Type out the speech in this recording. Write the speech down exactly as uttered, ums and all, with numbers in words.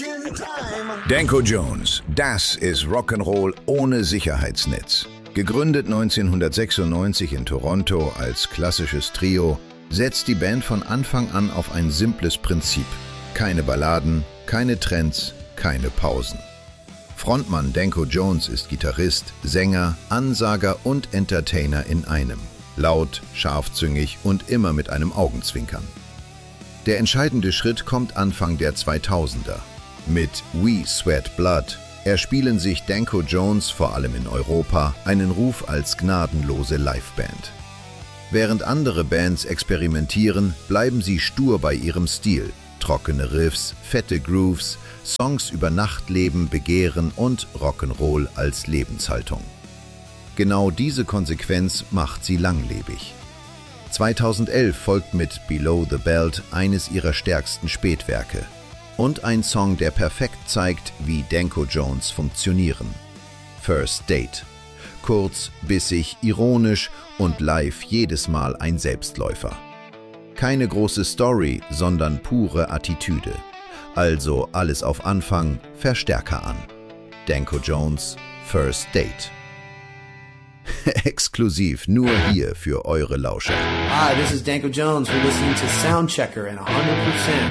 Danko Jones, das ist Rock'n'Roll ohne Sicherheitsnetz. Gegründet neunzehnhundertsechsundneunzig in Toronto als klassisches Trio, setzt die Band von Anfang an auf ein simples Prinzip. Keine Balladen, keine Trends, keine Pausen. Frontmann Danko Jones ist Gitarrist, Sänger, Ansager und Entertainer in einem. Laut, scharfzüngig und immer mit einem Augenzwinkern. Der entscheidende Schritt kommt Anfang der zweitausender. Mit We Sweat Blood erspielen sich Danko Jones vor allem in Europa einen Ruf als gnadenlose Liveband. Während andere Bands experimentieren, bleiben sie stur bei ihrem Stil. Trockene Riffs, fette Grooves, Songs über Nachtleben, Begehren und Rock'n'Roll als Lebenshaltung. Genau diese Konsequenz macht sie langlebig. zweitausendelf folgt mit Below the Belt eines ihrer stärksten Spätwerke. Und ein Song, der perfekt zeigt, wie Danko Jones funktionieren. First Date. Kurz, bissig, ironisch und live jedes Mal ein Selbstläufer. Keine große Story, sondern pure Attitüde. Also alles auf Anfang, Verstärker an. Danko Jones, First Date. Exklusiv nur hier für eure Lauscher. Hi, this is Danko Jones. We're listening to Soundchecker and one hundred percent